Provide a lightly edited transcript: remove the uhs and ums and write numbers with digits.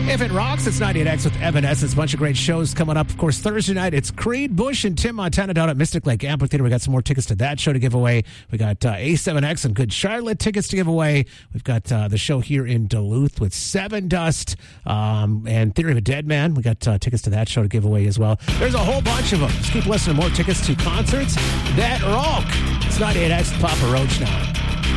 If it rocks, it's 98X with Evanescence. A bunch of great shows coming up. Of course, Thursday night, it's Creed, Bush, and Tim Montana down at Mystic Lake Amphitheater. We got some more tickets to that show to give away. We got A7X and Good Charlotte tickets to give away. We've got the show here in Duluth with Seven Dust and Theory of a Dead Man. We got tickets to that show to give away as well. There's a whole bunch of them. Just keep listening to more tickets to concerts that rock. It's 98X with Papa Roach now.